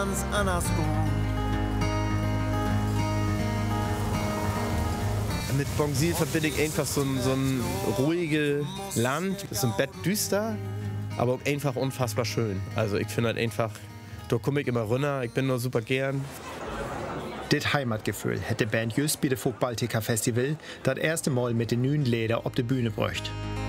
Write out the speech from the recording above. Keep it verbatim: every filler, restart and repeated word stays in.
ganz anders gut. Mit Bongsil verbinde ich einfach so ein, so ein ruhiges Land. Es ist im Bett düster, aber einfach unfassbar schön. Also ich finde halt einfach, da komme ich immer runter, ich bin nur super gern. Das Heimatgefühl hätte Band just bei der Folk Baltica Festival das erste Mal mit den neuen Lieder auf der Bühne bräucht.